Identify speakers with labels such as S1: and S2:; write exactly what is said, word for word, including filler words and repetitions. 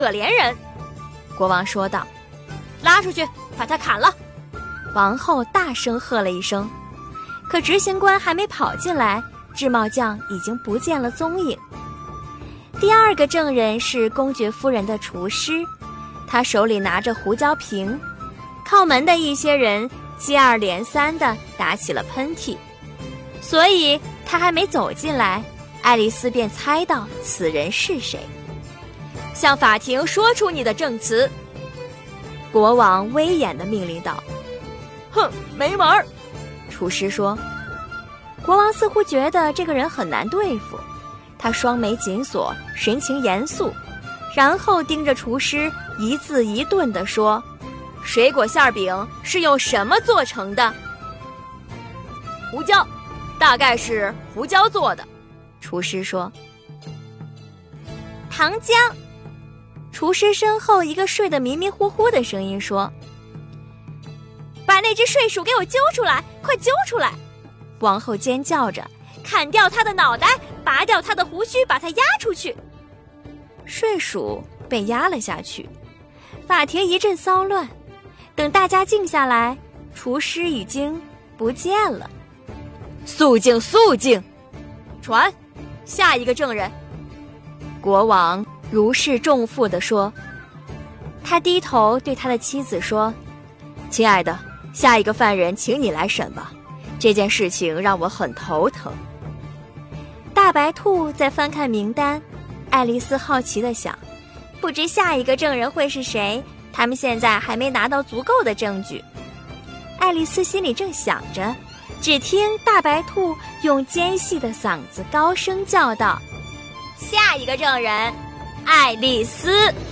S1: 可怜人。”国王说道。“拉出去，把他砍了！”王后大声喝了一声。可执行官还没跑进来，制帽匠已经不见了踪影。第二个证人是公爵夫人的厨师，他手里拿着胡椒瓶。靠门的一些人接二连三地打起了喷嚏，所以他还没走进来，爱丽丝便猜到此人是谁。“向法庭说出你的证词。”国王威严地命令道。“哼，没门儿！”厨师说。国王似乎觉得这个人很难对付，他双眉紧锁，神情严肃，然后盯着厨师一字一顿地说：“水果馅饼是用什么做成的？”“胡椒，大概是胡椒做的。”厨师说。“糖浆。”厨师身后一个睡得迷迷糊糊的声音说。“把那只睡鼠给我揪出来，快揪出来！”王后尖叫着，“砍掉他的脑袋，拔掉他的胡须，把他押出去！”睡鼠被押了下去，法庭一阵骚乱。等大家静下来，厨师已经不见了。“肃静，肃静！传，下一个证人。”国王如释重负地说。他低头对他的妻子说：“亲爱的，下一个犯人请你来审吧。这件事情让我很头疼。”大白兔在翻看名单，爱丽丝好奇地想，不知下一个证人会是谁，他们现在还没拿到足够的证据。爱丽丝心里正想着，只听大白兔用尖细的嗓子高声叫道：“下一个证人，爱丽丝。”